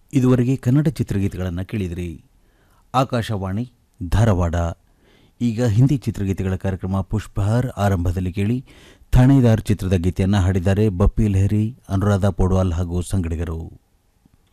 ಇದುವರೆಗೆ ಕನ್ನಡ ಚಿತ್ರಗೀತೆಗಳನ್ನು ಕೇಳಿದಿರಿ. ಆಕಾಶವಾಣಿ ಧಾರವಾಡ. ಈಗ ಹಿಂದಿ ಚಿತ್ರಗೀತೆಗಳ ಕಾರ್ಯಕ್ರಮ ಪುಷ್ಪಹಾರ್. ಆರಂಭದಲ್ಲಿ ಕೇಳಿ ಥಾಣೇದಾರ್ ಚಿತ್ರದ ಗೀತೆಯನ್ನು ಹಾಡಿದ್ದಾರೆ ಬಪ್ಪಿ ಲಹಿರಿ, ಅನುರಾಧ ಪೌಡ್ವಾಲ್ ಹಾಗೂ ಸಂಗಡಿಗರು.